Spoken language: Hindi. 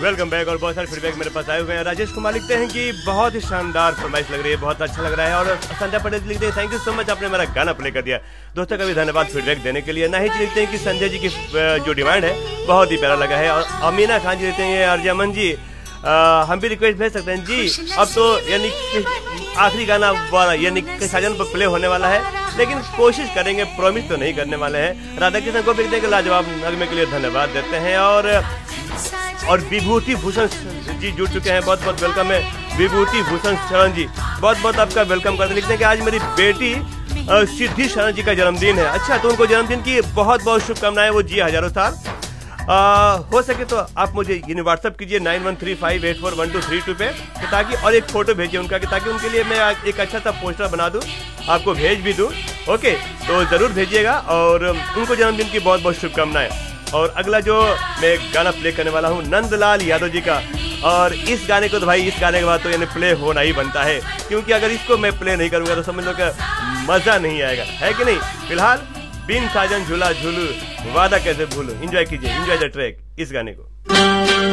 Welcome back. और बहुत सारे फीडबैक मेरे पास आए हुए हैं। राजेश कुमार लिखते हैं कि बहुत ही शानदार फरमाइश लग रही है, बहुत अच्छा लग रहा है। और संध्या पटेल लिखते हैं थैंक यू सो मच, आपने मेरा गाना प्ले कर दिया। दोस्तों का भी धन्यवाद फीडबैक देने के लिए। नाहिद लिखते हैं कि संजय जी की जो डिमांड है बहुत ही प्यारा लगा है। और अमीना खान जी लिखते हैं अर्जमन जी हम भी रिक्वेस्ट भेज सकते हैं जी। अब तो यानी आखिरी गाना यानी कि साजन पर प्ले होने वाला है, लेकिन कोशिश करेंगे, प्रॉमिस तो नहीं करने वाले हैं। राधा कृष्ण को लिखते हैं कि लाजवाब नगमे के लिए धन्यवाद देते हैं। और विभूति भूषण जी जुड़ चुके हैं, बहुत बहुत वेलकम है विभूति भूषण शरण जी, बहुत बहुत आपका वेलकम करते। लिखते हैं कि आज मेरी बेटी सिद्धि शरण जी का जन्मदिन है। अच्छा, तो उनको जन्मदिन की बहुत बहुत शुभकामनाएं, वो जी हजारों साल। हो सके तो आप मुझे व्हाट्सअप कीजिए 9135841232 पे, तो ताकि और एक फोटो भेजिए उनका, कि ताकि उनके लिए मैं एक अच्छा सा पोस्टर बना दूं, आपको भेज भी दूं। ओके, तो जरूर भेजिएगा और उनको जन्मदिन की बहुत बहुत शुभकामनाएं। और अगला जो मैं गाना प्ले करने वाला हूँ नंदलाल यादव जी का, और इस गाने को तो भाई इस गाने के बाद तो यानी प्ले होना ही बनता है, क्योंकि अगर इसको मैं प्ले नहीं करूंगा तो समझ लो कि मजा नहीं आएगा, है कि नहीं। फिलहाल बिन साजन झूला झूलू वादा कैसे भूलू, एंजॉय कीजिए, एंजॉय द ट्रैक, इस गाने को।